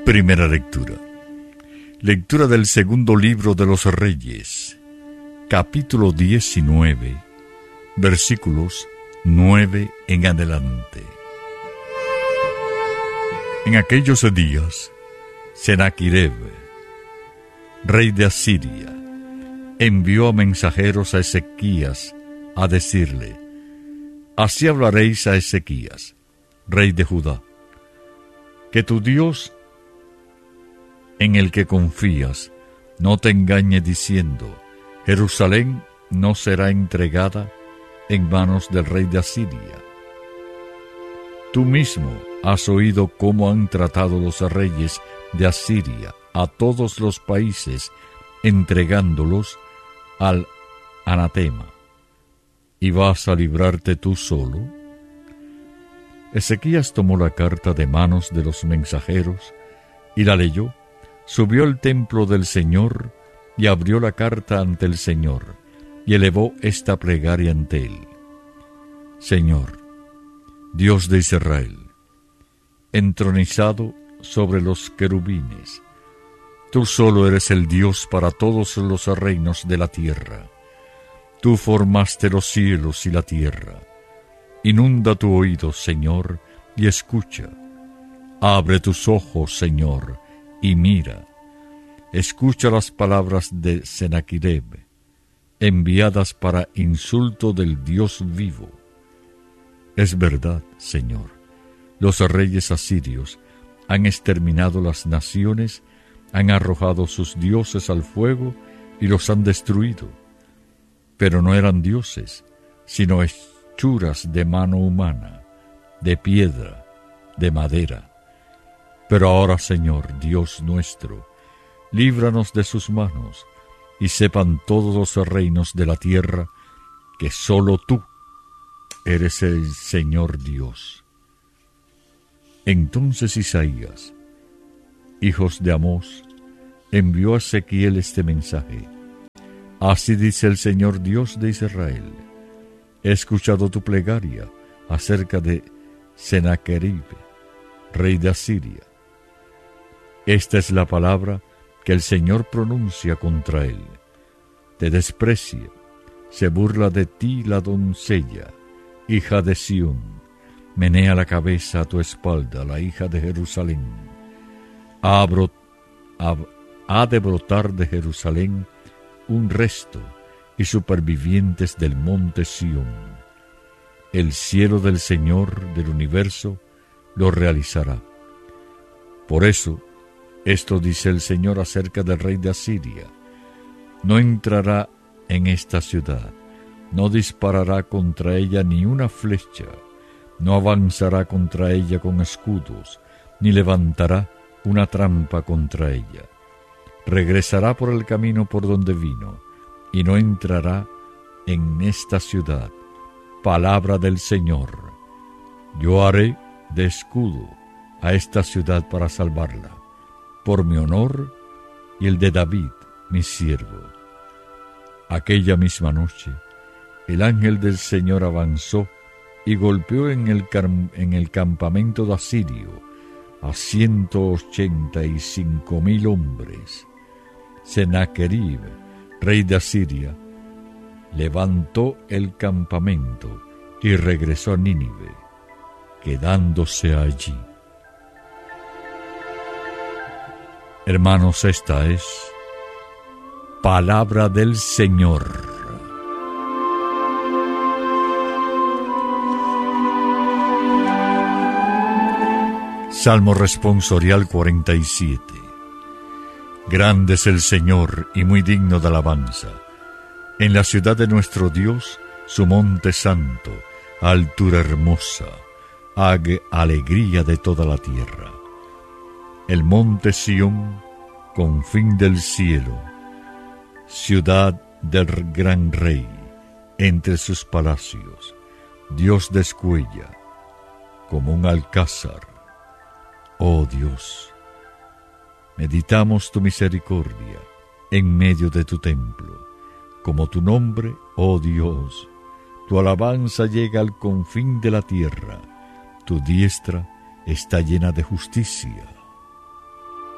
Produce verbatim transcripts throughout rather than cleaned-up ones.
Primera lectura. Lectura del segundo libro de los Reyes, capítulo diecinueve, versículos nueve en adelante. En aquellos días, Sennaquerib, rey de Asiria, envió mensajeros a Ezequías a decirle: Así hablaréis a Ezequías, rey de Judá, que tu Dios, en el que confías, no te engañe diciendo: Jerusalén no será entregada en manos del rey de Asiria. Tú mismo has oído cómo han tratado los reyes de Asiria a todos los países, entregándolos al anatema. ¿Y vas a librarte tú solo? Ezequías tomó la carta de manos de los mensajeros y la leyó. Subió al templo del Señor y abrió la carta ante el Señor y elevó esta plegaria ante él: Señor, Dios de Israel, entronizado sobre los querubines, tú solo eres el Dios para todos los reinos de la tierra. Tú formaste los cielos y la tierra. Inunda tu oído, Señor, y escucha. Abre tus ojos, Señor, y mira. Escucha las palabras de Sennaquerib, enviadas para insulto del Dios vivo. Es verdad, Señor, los reyes asirios han exterminado las naciones, han arrojado sus dioses al fuego y los han destruido. Pero no eran dioses, sino hechuras de mano humana, de piedra, de madera. Pero ahora, Señor, Dios nuestro, líbranos de sus manos, y sepan todos los reinos de la tierra que sólo tú eres el Señor Dios. Entonces Isaías, hijos de Amós, envió a Ezequiel este mensaje: Así dice el Señor Dios de Israel: He escuchado tu plegaria acerca de Sennaquerib, rey de Asiria. Esta es la palabra que el Señor pronuncia contra él. Te desprecia, se burla de ti la doncella, hija de Sión. Menea la cabeza a tu espalda, la hija de Jerusalén. Ha, brot, ha, ha de brotar de Jerusalén un resto y supervivientes del monte Sión. El cielo del Señor del universo lo realizará. Por eso, esto dice el Señor acerca del rey de Asiria: No entrará en esta ciudad, no disparará contra ella ni una flecha, no avanzará contra ella con escudos, ni levantará una trampa contra ella. Regresará por el camino por donde vino, y no entrará en esta ciudad. Palabra del Señor. Yo haré de escudo a esta ciudad para salvarla, por mi honor y el de David, mi siervo. Aquella misma noche, el ángel del Señor avanzó y golpeó en el, en el campamento de Asirio a ciento ochenta y cinco mil hombres. Sennaquerib, rey de Asiria, levantó el campamento y regresó a Nínive, quedándose allí. Hermanos, esta es palabra del Señor. Salmo responsorial cuarenta y siete. Grande es el Señor y muy digno de alabanza. En la ciudad de nuestro Dios, su monte santo, altura hermosa, alegría de toda la tierra. El monte Sión, confín del cielo, ciudad del gran rey, entre sus palacios, Dios descuella como un alcázar. Oh Dios, meditamos tu misericordia en medio de tu templo, como tu nombre, oh Dios. Tu alabanza llega al confín de la tierra, tu diestra está llena de justicia.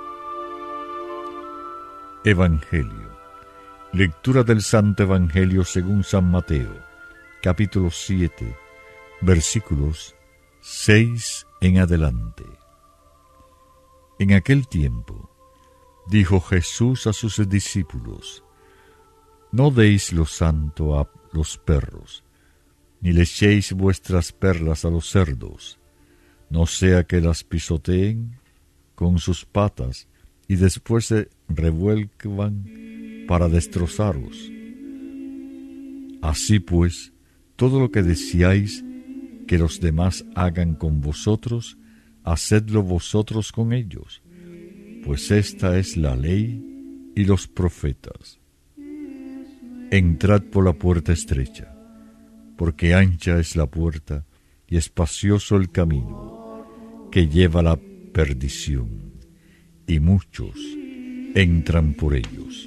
Evangelio. Lectura del Santo Evangelio según San Mateo, capítulo siete, versículos seis en adelante. En aquel tiempo, dijo Jesús a sus discípulos: No deis lo santo a los perros, ni le echéis vuestras perlas a los cerdos, no sea que las pisoteen con sus patas y después se revuelvan para destrozaros. Así pues, todo lo que deseáis que los demás hagan con vosotros, hacedlo vosotros con ellos, pues esta es la ley y los profetas. Entrad por la puerta estrecha, porque ancha es la puerta y espacioso el camino que lleva a la perdición, y muchos entran por ellos.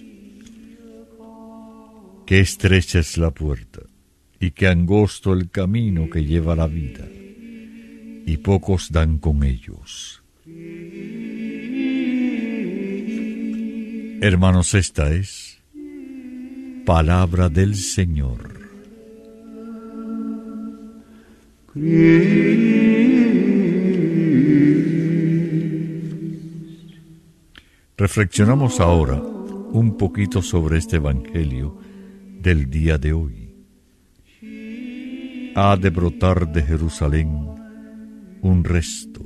Qué estrecha es la puerta, y qué angosto el camino que lleva a la vida, y pocos dan con ellos. Hermanos, esta es palabra del Señor. Reflexionamos ahora un poquito sobre este Evangelio del día de hoy. Ha de brotar de Jerusalén un resto.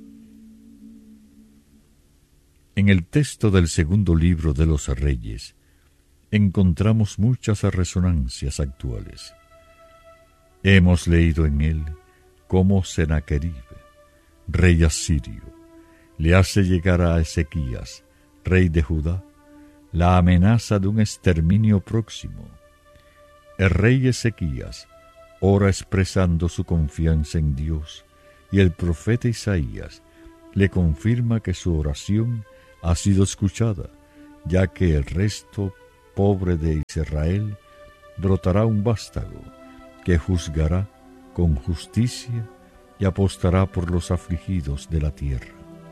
En el texto del segundo libro de los Reyes encontramos muchas resonancias actuales. Hemos leído en él cómo Sennacherib, rey asirio, le hace llegar a Ezequías, rey de Judá, la amenaza de un exterminio próximo. El rey Ezequías ora expresando su confianza en Dios, y el profeta Isaías le confirma que su oración ha sido escuchada, ya que el resto pobre de Israel brotará un vástago que juzgará con justicia y apostará por los afligidos de la tierra.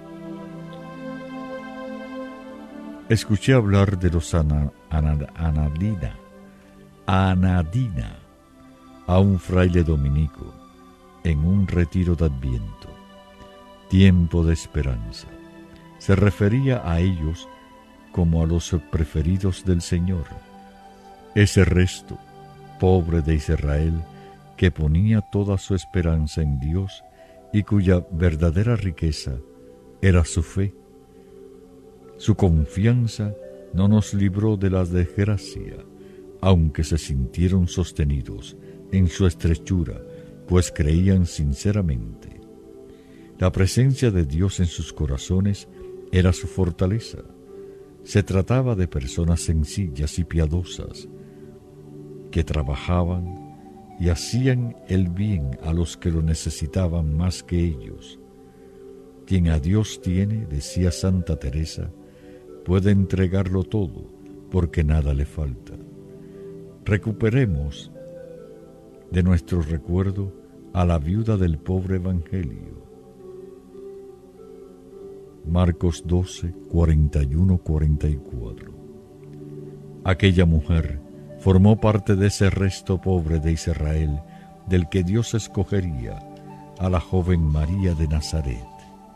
Escuché hablar de los ana, ana, anadina, anadina a un fraile dominico en un retiro de Adviento, tiempo de esperanza. Se refería a ellos como a los preferidos del Señor, ese resto pobre de Israel que ponía toda su esperanza en Dios y cuya verdadera riqueza era su fe. Su confianza no nos libró de la desgracia, aunque se sintieron sostenidos en su estrechura, pues creían sinceramente. La presencia de Dios en sus corazones era su fortaleza. Se trataba de personas sencillas y piadosas, que trabajaban y hacían el bien a los que lo necesitaban más que ellos. Quien a Dios tiene, decía Santa Teresa, puede entregarlo todo, porque nada le falta. Recuperemos de nuestro recuerdo a la viuda del pobre Evangelio. Marcos doce, cuarenta y uno a cuarenta y cuatro. Aquella mujer formó parte de ese resto pobre de Israel del que Dios escogería a la joven María de Nazaret.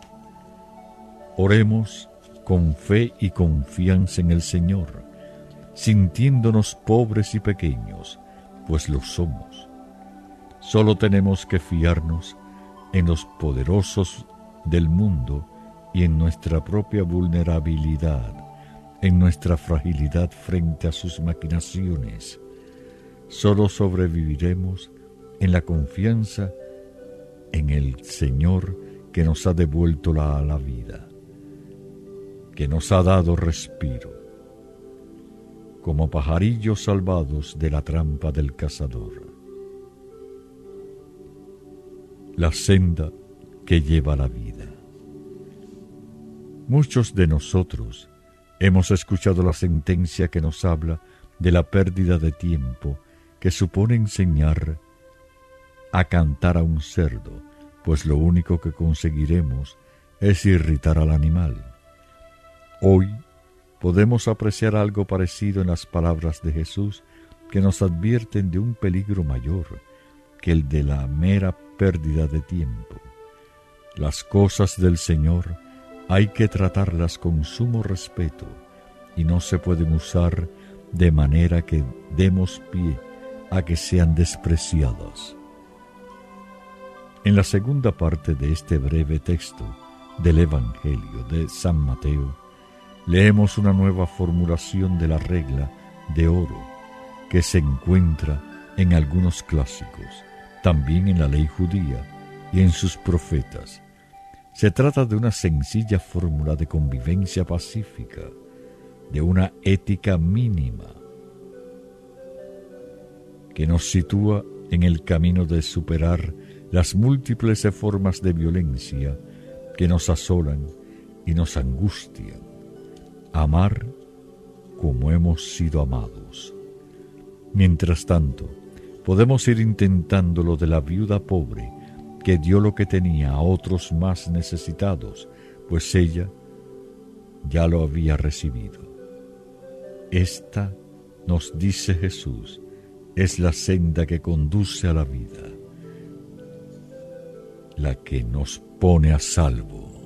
Oremos con fe y confianza en el Señor, sintiéndonos pobres y pequeños, pues lo somos. Solo tenemos que fiarnos en los poderosos del mundo y en nuestra propia vulnerabilidad, en nuestra fragilidad frente a sus maquinaciones. Solo sobreviviremos en la confianza en el Señor que nos ha devuelto la, la vida, que nos ha dado respiro, como pajarillos salvados de la trampa del cazador. La senda que lleva la vida. Muchos de nosotros hemos escuchado la sentencia que nos habla de la pérdida de tiempo que supone enseñar a cantar a un cerdo, pues lo único que conseguiremos es irritar al animal. Hoy podemos apreciar algo parecido en las palabras de Jesús que nos advierten de un peligro mayor que el de la mera pérdida de tiempo. Las cosas del Señor hay que tratarlas con sumo respeto y no se pueden usar de manera que demos pie a que sean despreciadas. En la segunda parte de este breve texto del Evangelio de San Mateo, leemos una nueva formulación de la regla de oro que se encuentra en algunos clásicos, también en la ley judía y en sus profetas. Se trata de una sencilla fórmula de convivencia pacífica, de una ética mínima, que nos sitúa en el camino de superar las múltiples formas de violencia que nos asolan y nos angustian. Amar como hemos sido amados. Mientras tanto, podemos ir intentando lo de la viuda pobre que dio lo que tenía a otros más necesitados, pues ella ya lo había recibido. Esta, nos dice Jesús, es la senda que conduce a la vida, la que nos pone a salvo.